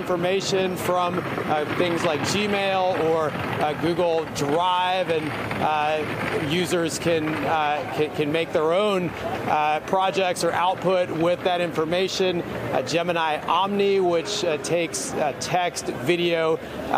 information from things like Gmail or Google Drive, and users can make their own projects or output with that information. Gemini Omni, which takes text, video,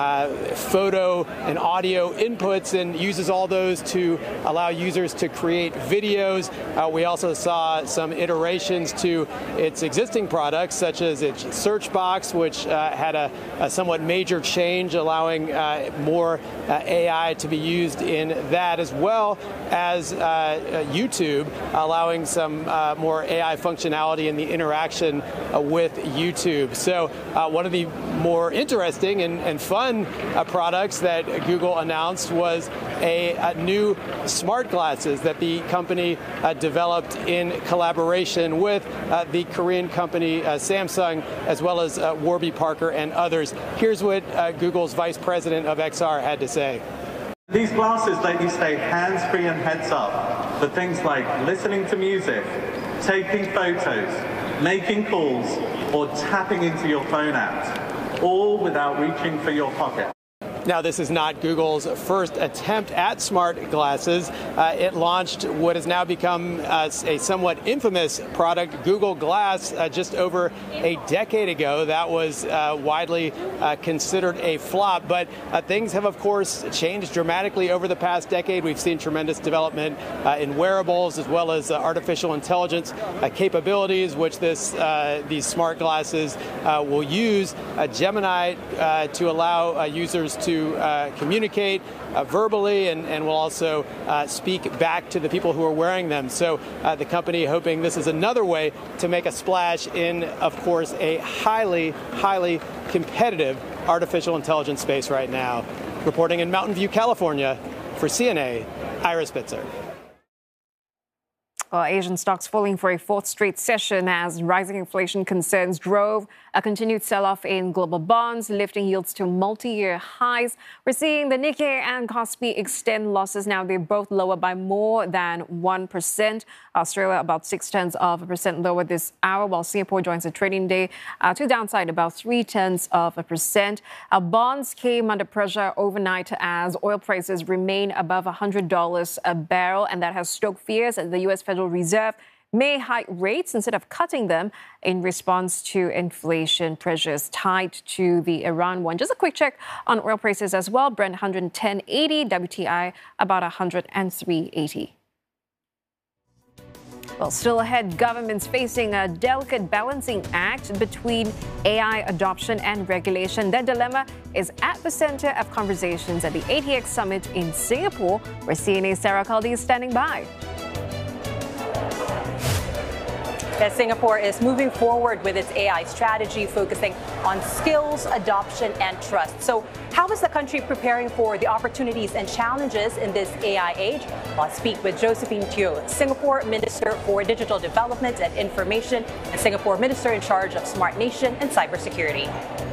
photo, and audio inputs and uses all those to allow users to create videos. We also saw some iterations to its existing products, such as its search box, which had a somewhat major change, allowing more AI to be used in that, as well as YouTube, allowing some more AI functionality in the interaction with YouTube. So one of the more interesting and fun products that Google announced was a new smart glasses that the company developed in collaboration with the Korean company Samsung, as well as Warby Parker and others. Here's what Google's vice president of XR had to say. These glasses let you stay hands-free and heads up for things like listening to music, taking photos, making calls, or tapping into your phone apps, all without reaching for your pocket. Now, this is not Google's first attempt at smart glasses. It launched what has now become a somewhat infamous product, Google Glass, just over a decade ago. That was widely considered a flop. But things have, of course, changed dramatically over the past decade. We've seen tremendous development in wearables, as well as artificial intelligence capabilities, which these smart glasses will use. Gemini to allow users to communicate verbally, and will also speak back to the people who are wearing them. So the company hoping this is another way to make a splash in, of course, a highly, highly competitive artificial intelligence space right now. Reporting in Mountain View, California, for CNA, Ira Spitzer. Well, Asian stocks falling for a fourth straight session as rising inflation concerns drove a continued sell-off in global bonds, lifting yields to multi-year highs. We're seeing the Nikkei and Kospi extend losses now. They're both lower by more than 1%. Australia about 0.6% lower this hour, while Singapore joins the trading day to downside about 0.3%. Bonds came under pressure overnight as oil prices remain above $100 a barrel, and that has stoked fears that the U.S. Federal Reserve may hike rates instead of cutting them in response to inflation pressures tied to the Iran war. Just a quick check on oil prices as well. Brent 110.80, WTI about 103.80. Well, still ahead, governments facing a delicate balancing act between AI adoption and regulation. That dilemma is at the center of conversations at the ATX Summit in Singapore, where CNA's Sarah Caldi is standing by. As Singapore is moving forward with its AI strategy, focusing on skills, adoption, and trust. So how is the country preparing for the opportunities and challenges in this AI age? I'll speak with Josephine Teo, Singapore Minister for Digital Development and Information, and Singapore Minister in charge of Smart Nation and Cybersecurity.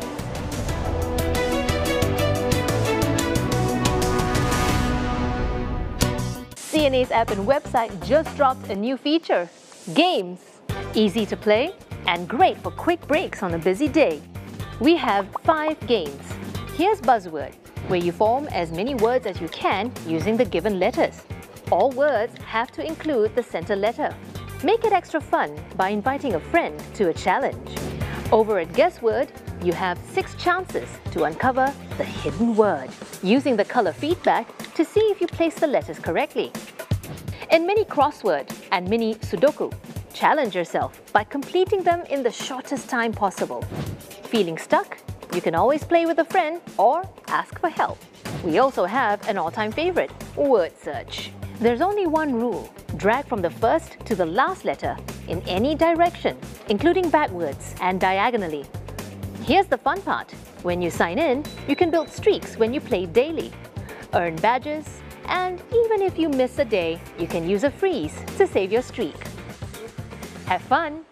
CNA's app and website just dropped a new feature, Games. Easy to play and great for quick breaks on a busy day. We have 5 games. Here's Buzzword, where you form as many words as you can using the given letters. All words have to include the center letter. Make it extra fun by inviting a friend to a challenge. Over at Guessword, you have 6 chances to uncover the hidden word, using the color feedback to see if you place the letters correctly. In Mini Crossword and Mini Sudoku, challenge yourself by completing them in the shortest time possible. Feeling stuck? You can always play with a friend or ask for help. We also have an all-time favorite, Word Search. There's only one rule. Drag from the first to the last letter in any direction, including backwards and diagonally. Here's the fun part. When you sign in, you can build streaks when you play daily, earn badges, and even if you miss a day, you can use a freeze to save your streak. Have fun!